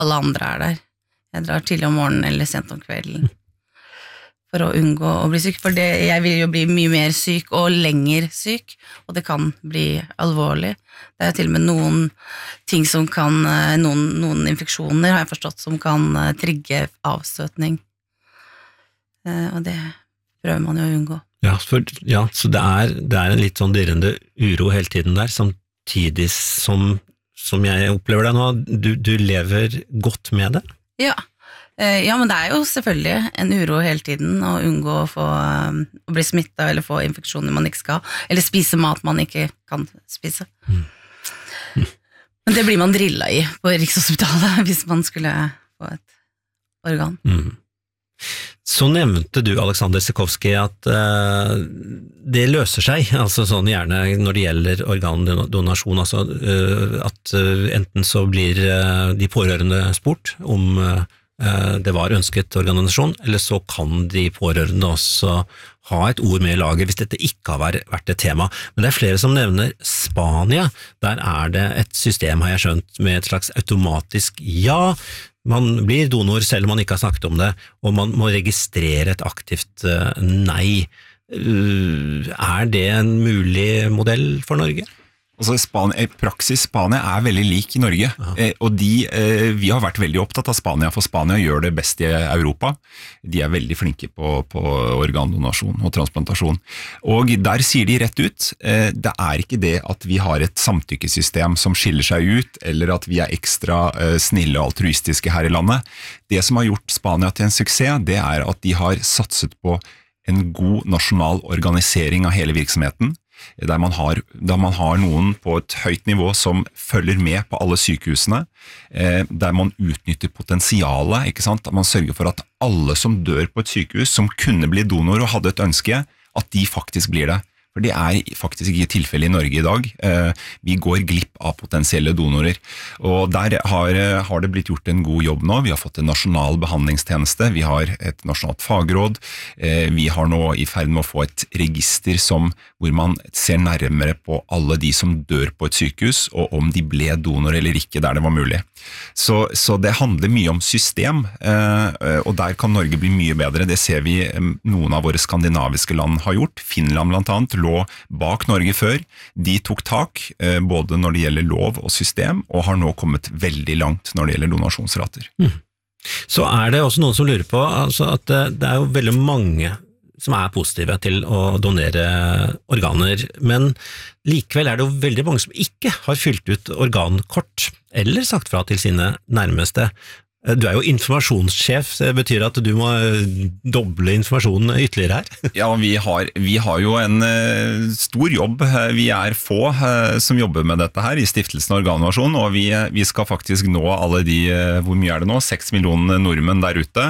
alle andre der. Jeg drar tidlig om morgenen eller sent om kvelden for å unngå å bli syk, for jeg vil jo bli mye mer syk og lenger syk, og det kan bli alvorlig. Det til og med noen ting som kan, noen infeksjoner har jeg forstått, som kan trigge avstøtning, og det prøver man jo å unngå. Så det er en litt sånn dirrende uro hele tiden der, samtidig som jeg opplever det nå, du lever godt med det? Ja, men det er jo selvfølgelig en uro hele tiden å unngå å bli smittet eller få infeksjoner man ikke skal, eller spise mat man ikke kan spise. Men det blir man drillet i på Rikshospitalet hvis man skulle få et organ. Så nevnte du, Alexander Sikorski, at det løser seg, altså sånn gjerne når det gjelder organdonasjon, altså at enten så blir de pårørende spurt om det var ønsket organisasjon, eller så kan de pårørende også ha et ord med i laget hvis dette ikke har vært et tema. Men det er flere som nevner Spania. Der er det et system, har jeg skjønt, med et slags automatisk ja. Man blir donor selv om man ikke har snakket om det, og man må registrere et aktivt nei. Er det en mulig modell for Norge? Altså praksis Spania er veldig lik i Norge, og vi har vært veldig opptatt av Spania, for Spania gjør det best i Europa. De er veldig flinke på organdonasjon og transplantasjon. Og der sier de rett ut, det er ikke det at vi har et samtykkesystem som skiller seg ut, eller at vi er ekstra snille og altruistiske her i landet. Det som har gjort Spania til en suksess, det er at de har satset på en god nasjonal organisering av hele virksomheten, der man har noen på et høyt nivå som følger med på alle sykehusene, der man utnytter potensialet, ikke sant? Man sørger for at alle som dør på et sykehus, som kunne bli donor og hadde et ønske, at de faktisk blir det. For det er faktisk ikke tilfelle i Norge i dag. Vi går glipp av potensielle donorer. Og der har det blitt gjort en god jobb nå. Vi har fått en nasjonal behandlingstjeneste, vi har et nasjonalt fagråd, vi har nå i ferd med å få et register hvor man ser nærmere på alle de som dør på et sykehus, og om de ble donor eller ikke der det var mulig. Så det handler mye om system, og der kan Norge bli mye bedre. Det ser vi noen av våre skandinaviske land har gjort. Finland blant annet lå bak Norge før. De tok tak, både når det gjelder lov og system, og har nå kommet veldig langt når det gjelder donasjonsrater. Så er det også noen som lurer på altså at det er jo veldig mange som er positive til å donere organer, men likevel er det jo veldig mange som ikke har fylt ut organkort, eller sagt fra til sine nærmeste. Du er jo informasjonssjef, det betyr at du må doble informasjonen ytterligere her. Ja, vi har jo en stor jobb. Vi er få som jobber med dette her i Stiftelsen Organdonasjon, og vi skal faktisk nå alle hvor mye er det nå? 6 millioner nordmenn der ute.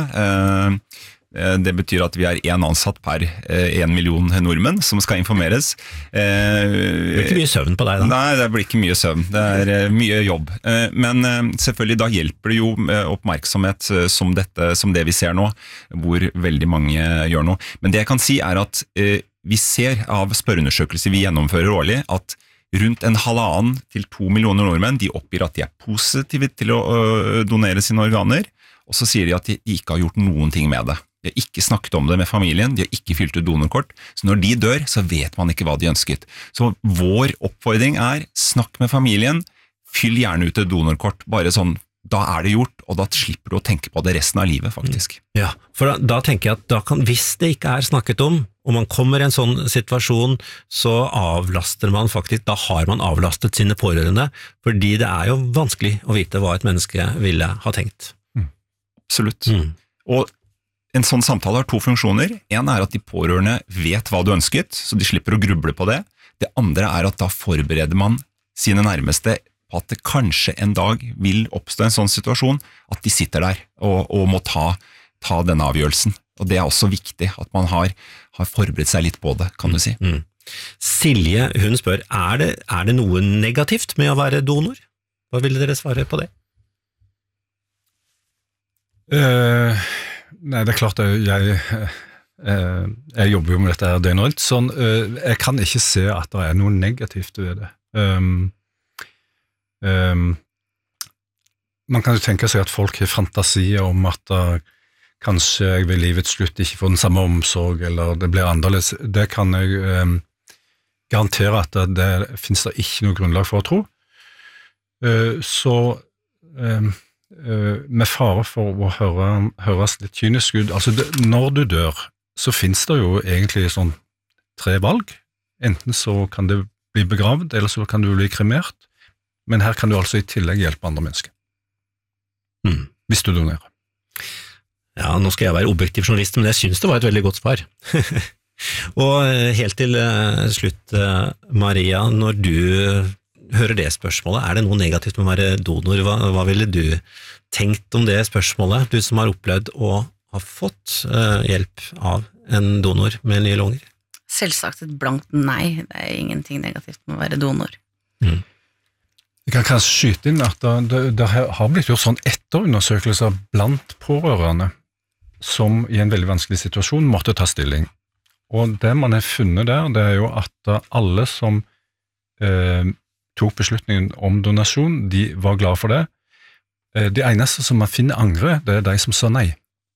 Det betyr at vi er en ansatt per 1 million nordmenn som skal informeres. Det blir ikke mye søvn på deg da? Nei, det blir ikke mye søvn. Det er mye jobb. Men selvfølgelig da hjelper det jo oppmerksomhet som det vi ser nå, hvor veldig mange gjør noe. Men det jeg kan si er at vi ser av spørreundersøkelser vi gjennomfører årlig, at rundt 1,5 til 2 millioner nordmenn, de oppgir at de er positive til å donere sine organer, og så sier de at de ikke har gjort noen ting med det. De har ikke snakket om det med familien, de har ikke fylt ut donorkort, så når de dør, så vet man ikke hva de ønsket. Så vår oppfordring er, snakk med familien, fyll gjerne ut et donorkort, bare sånn, da er det gjort, og da slipper du å tenke på det resten av livet, faktisk. Ja, for da tenker jeg at hvis det ikke er snakket om, og man kommer i en sånn situasjon, så avlaster man faktisk, da har man avlastet sine pårørende, fordi det er jo vanskelig å vite hva et menneske ville ha tenkt. Absolutt. Og en sånn samtale har 2 funksjoner. En er at de pårørende vet hva du ønsket, så de slipper å gruble på det. Det andre er at da forbereder man sine nærmeste på at det kanskje en dag vil oppstå en sånn situasjon, at de sitter der og må ta denne avgjørelsen. Og det er også viktig at man har forberedt seg litt på det, kan du si. Silje, hun spør, er det noe negativt med å være donor? Hva ville dere svare på det? Nei, det er klart jeg jobber jo med dette døgnrølt, sånn, jeg kan ikke se at det er noe negativt ved det. man kan jo tenke seg at folk har fantasier om at kanskje jeg ved livets slutt ikke får den samme omsorg, eller det blir annerledes. Det kan jeg garantere at det finnes det ikke noe grunnlag for å tro. Så med fare for å høres litt kynisk ut, altså når du dør, så finnes det jo egentlig sånn 3 valg. Enten så kan det bli begravd, eller så kan du bli kremert, men her kan du altså i tillegg hjelpe andre mennesker. Hvis du donerer. Ja, nå skal jeg være objektiv journalist, men jeg synes det var et veldig godt svar. Og helt til slutt, Maria, når du hører det spørsmålet, det noe negativt med å være donor? Hva ville du tenkt om det spørsmålet, du som har opplevd å ha fått hjelp av en donor med nye lunger? Selvsagt et blankt nei, det ingenting negativt med å være donor. Jeg kan kanskje skyte inn at det har blitt gjort sånn etterundersøkelser blant pårørende som i en veldig vanskelig situasjon måtte ta stilling. Og det man har funnet der, det jo at alle som tok beslutningen om donasjon, de var glade for det. De eneste som man finner angre, det de som sa nei.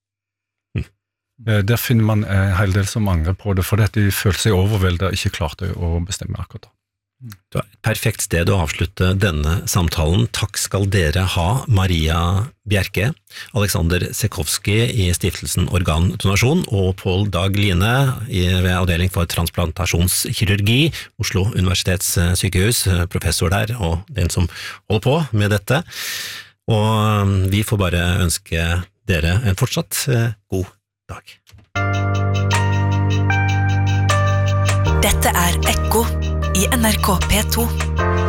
Der finner man en hel del som angrer på det, fordi de følte seg overveldet og ikke klarte å bestemme akkurat da. Det var et perfekt sted å avslutte denne samtalen. Takk skal dere ha, Maria Bjerke, Alexander Sekowski i Stiftelsen Organdonasjon og Pål Dag Line ved Avdeling for transplantasjonskirurgi, Oslo Universitetssykehus, professor der og den som holder på med dette. Og vi får bare ønske dere en fortsatt god dag. Dette Ekko i NRK P2.